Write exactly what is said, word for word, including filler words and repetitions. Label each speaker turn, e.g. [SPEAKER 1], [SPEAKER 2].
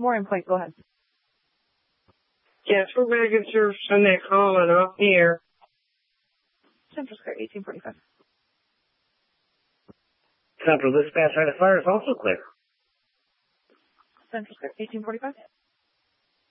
[SPEAKER 1] Mooring Point, go ahead.
[SPEAKER 2] Yes, we're making sure Sunday calling off here.
[SPEAKER 1] Central Square, eighteen forty-five.
[SPEAKER 3] Central dispatch, right of fire is also clear.
[SPEAKER 1] Central Square, eighteen forty-five.